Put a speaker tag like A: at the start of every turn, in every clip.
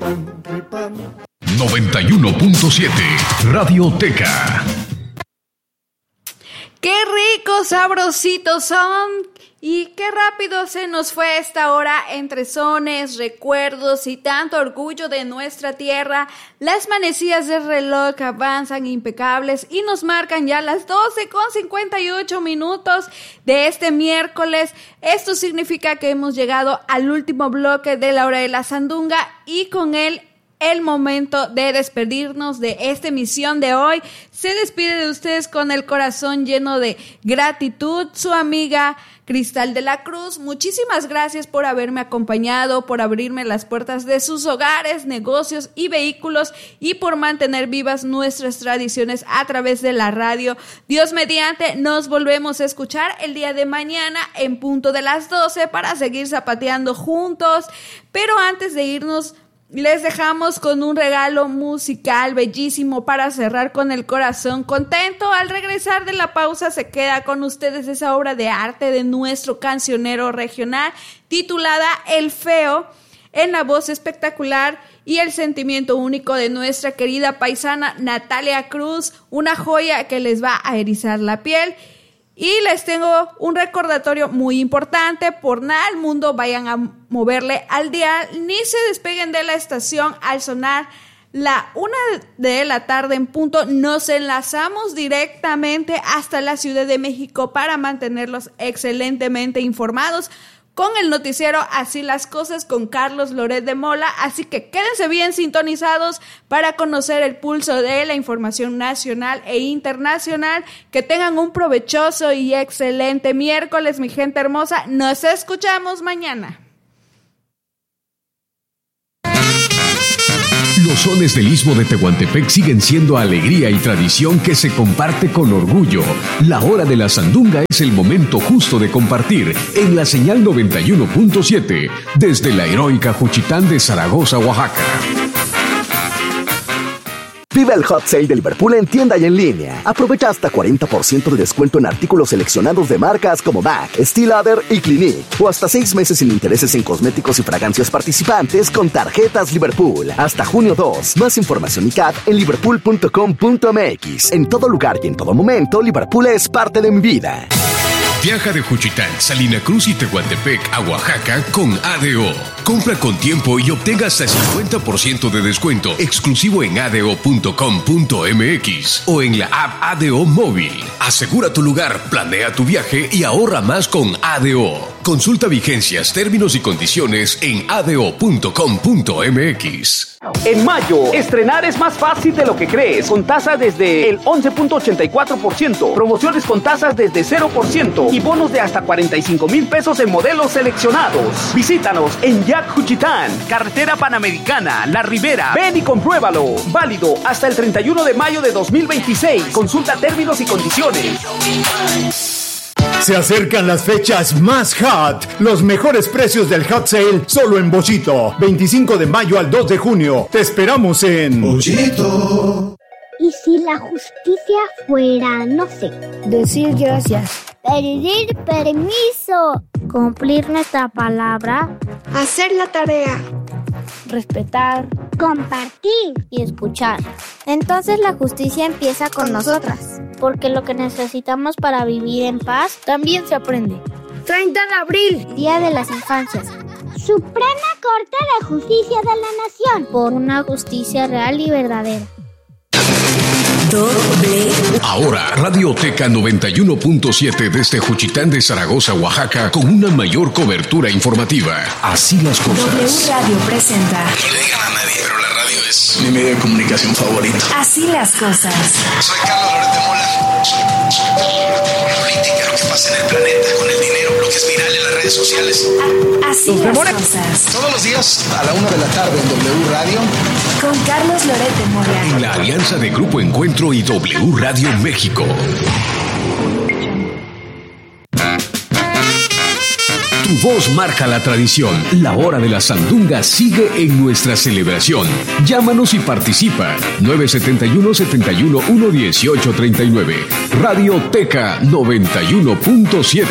A: 91.7 Radioteca.
B: ¡Qué ricos, sabrositos son! Y qué rápido se nos fue esta hora entre sones, recuerdos y tanto orgullo de nuestra tierra. Las manecillas del reloj avanzan impecables y nos marcan ya las 12:58 de este miércoles. Esto significa que hemos llegado al último bloque de la hora de la sandunga y con él el momento de despedirnos de esta emisión de hoy. Se despide de ustedes con el corazón lleno de gratitud, su amiga Cristal de la Cruz. Muchísimas gracias por haberme acompañado, por abrirme las puertas de sus hogares, negocios y vehículos y por mantener vivas nuestras tradiciones a través de la radio. Dios mediante, nos volvemos a escuchar el día de mañana en punto de las 12 para seguir zapateando juntos. Pero antes de irnos, les dejamos con un regalo musical bellísimo para cerrar con el corazón contento. Al regresar de la pausa se queda con ustedes esa obra de arte de nuestro cancionero regional titulada El Feo, en la voz espectacular y el sentimiento único de nuestra querida paisana Natalia Cruz, una joya que les va a erizar la piel. Y les tengo un recordatorio muy importante: por nada del mundo vayan a moverle al dial ni se despeguen de la estación al sonar la 1 de la tarde en punto. Nos enlazamos directamente hasta la Ciudad de México para mantenerlos excelentemente informados con el noticiero Así las Cosas con Carlos Loret de Mola. Así que quédense bien sintonizados para conocer el pulso de la información nacional e internacional. Que tengan un provechoso y excelente miércoles, mi gente hermosa. Nos escuchamos mañana.
A: Los sones del Istmo de Tehuantepec siguen siendo alegría y tradición que se comparte con orgullo. La hora de la sandunga es el momento justo de compartir en la señal 91.7 desde la heroica Juchitán de Zaragoza, Oaxaca.
C: Vive el Hot Sale de Liverpool en tienda y en línea. Aprovecha hasta 40% de descuento en artículos seleccionados de marcas como MAC, Steel Lauder y Clinique. O hasta 6 meses sin intereses en cosméticos y fragancias participantes con tarjetas Liverpool. Hasta junio 2. Más información y CAT en liverpool.com.mx. En todo lugar y en todo momento, Liverpool es parte de mi vida.
A: Viaja de Juchitán, Salina Cruz y Tehuantepec a Oaxaca con ADO. Compra con tiempo y obtenga hasta 50% de descuento exclusivo en ado.com.mx o en la app ADO móvil. Asegura tu lugar, planea tu viaje y ahorra más con ADO. Consulta vigencias, términos y condiciones en ado.com.mx.
D: En mayo, estrenar es más fácil de lo que crees, con tasas desde el 11.84%, promociones con tasas desde 0% y bonos de hasta 45,000 pesos en modelos seleccionados. Visítanos en Yac Juchitán, Carretera Panamericana, La Ribera. Ven y compruébalo. Válido hasta el 31 de mayo de 2026. Consulta términos y condiciones.
E: Se acercan las fechas más hot. Los mejores precios del Hot Sale solo en Bollito. 25 de mayo al 2 de junio. Te esperamos en
F: Bollito. ¿Y si la justicia fuera, no sé,
G: decir gracias,
F: pedir permiso,
G: cumplir nuestra palabra,
H: hacer la tarea,
G: respetar,
F: compartir
G: y escuchar? Entonces la justicia empieza con nosotras, porque lo que necesitamos para vivir en paz también se aprende.
H: 30 de abril,
G: Día de las Infancias.
F: Suprema Corte de Justicia de la Nación.
G: Por una justicia real y verdadera.
A: Ahora, Radioteca 91.7 desde Juchitán de Zaragoza, Oaxaca, con una mayor cobertura informativa. Así las cosas.
I: W Radio presenta.
J: No le digan a nadie, pero la radio es mi medio de comunicación favorito.
I: Así las cosas.
J: Soy Carlos Loret de Mola. Política, lo que pasa en el planeta, con el dinero, lo que es viral en las redes sociales.
I: Así las cosas.
J: Todos los días a la 1 de la tarde en W Radio.
I: Con Carlos Loret de Mola.
A: En la alianza de Grupo Encuentro y W Radio México. Tu voz marca la tradición. La hora de la sandunga sigue en nuestra celebración. Llámanos y participa. 971-71-11839. Radioteca 91.7.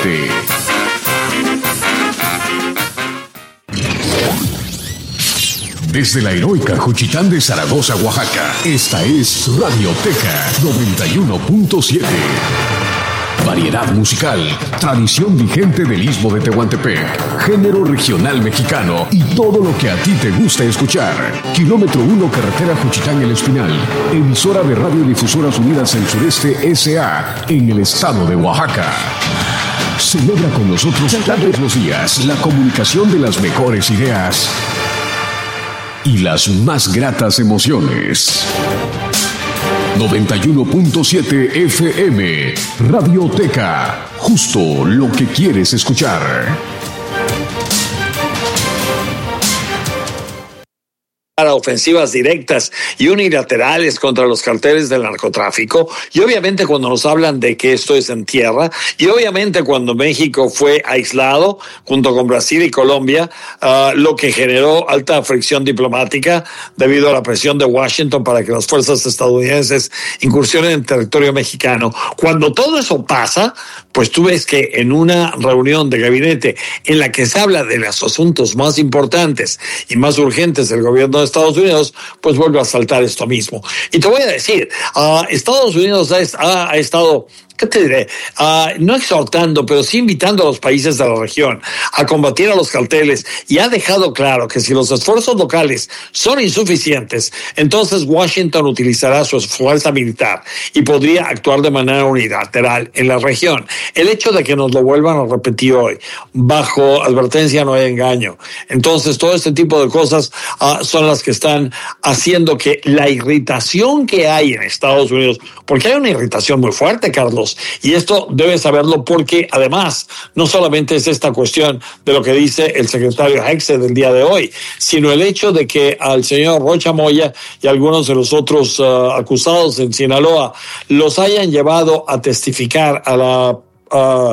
A: Desde la heroica Juchitán de Zaragoza, Oaxaca, esta es Radioteca 91.7. Variedad musical, tradición vigente del Istmo de Tehuantepec, género regional mexicano y todo lo que a ti te gusta escuchar. Kilómetro 1, carretera Juchitán El Espinal, emisora de Radiodifusoras Unidas del Sureste S.A. en el estado de Oaxaca. Celebra con nosotros todos los días la comunicación de las mejores ideas y las más gratas emociones. 91.7 FM, Radioteca, justo lo que quieres escuchar.
K: Para ofensivas directas y unilaterales contra los carteles del narcotráfico, y obviamente cuando nos hablan de que esto es en tierra, y obviamente cuando México fue aislado junto con Brasil y Colombia, lo que generó alta fricción diplomática debido a la presión de Washington para que las fuerzas estadounidenses incursionen en territorio mexicano. Cuando todo eso pasa, pues tú ves que en una reunión de gabinete en la que se habla de los asuntos más importantes y más urgentes del gobierno de Estados Unidos, pues vuelve a saltar esto mismo. Y te voy a decir, Estados Unidos ha estado, ¿qué te diré? No exhortando, pero sí invitando a los países de la región a combatir a los carteles, y ha dejado claro que si los esfuerzos locales son insuficientes, entonces Washington utilizará su fuerza militar y podría actuar de manera unilateral en la región. El hecho de que nos lo vuelvan a repetir hoy, bajo advertencia no hay engaño. Entonces todo este tipo de cosas son las que están haciendo que la irritación que hay en Estados Unidos, porque hay una irritación muy fuerte, Carlos, y esto debes saberlo porque además no solamente es esta cuestión de lo que dice el secretario Hegseth del día de hoy, sino el hecho de que al señor Rocha Moya y algunos de los otros acusados en Sinaloa los hayan llevado a testificar a